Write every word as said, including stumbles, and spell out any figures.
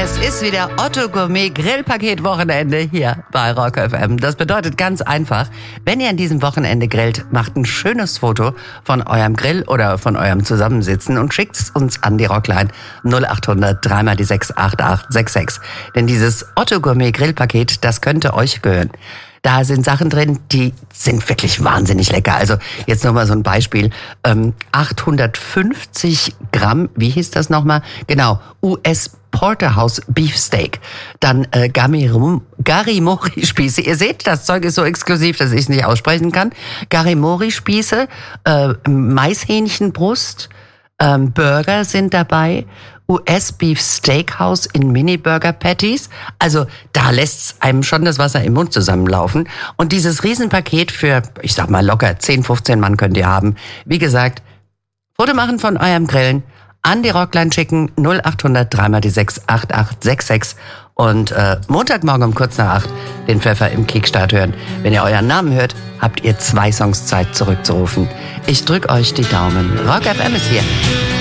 Es ist wieder Otto Gourmet Grillpaket Wochenende hier bei Rock F M. Das bedeutet ganz einfach, wenn ihr an diesem Wochenende grillt, macht ein schönes Foto von eurem Grill oder von eurem Zusammensitzen und schickt's uns an die Rockline null acht hundert drei mal die sechs acht acht sechs sechs. Denn dieses Otto Gourmet Grillpaket, das könnte euch gehören. Da sind Sachen drin, die sind wirklich wahnsinnig lecker. Also jetzt nochmal so ein Beispiel. Ähm, achthundertfünfzig Gramm, wie hieß das nochmal? Genau, U S Porterhouse Beefsteak. Dann äh, Garimori-Spieße. Ihr seht, das Zeug ist so exklusiv, dass ich es nicht aussprechen kann. Garimori-Spieße, äh, Maishähnchenbrust, ähm, Burger sind dabei. U S Beef Steakhouse in Mini-Burger-Patties. Also da lässt's einem schon das Wasser im Mund zusammenlaufen. Und dieses Riesenpaket für, ich sag mal locker, zehn, fünfzehn Mann könnt ihr haben. Wie gesagt, Foto machen von eurem Grillen, an die Rockline schicken, null acht hundert drei mal die sechs acht acht sechs sechs und äh, Montagmorgen um kurz nach acht den Pfeffer im Kickstart hören. Wenn ihr euren Namen hört, habt ihr zwei Songs Zeit zurückzurufen. Ich drück euch die Daumen. Rock F M ist hier.